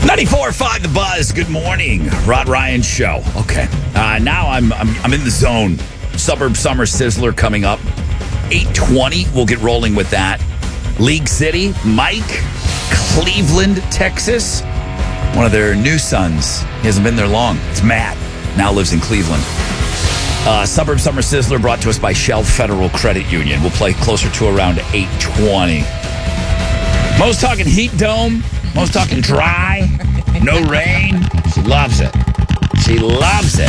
94.5 The Buzz. Good morning. Rod Ryan Show. Okay. Now I'm in the zone. Suburb Summer Sizzler coming up. 8:20. We'll get rolling with that. League City. Mike. Cleveland, Texas. One of their new sons. He hasn't been there long. It's Matt. Now lives in Cleveland. Suburb Summer Sizzler brought to us by Shell Federal Credit Union. We'll play closer to around 8:20. Mo's talking heat dome. Mo's talking dry. No rain. She loves it. She loves it.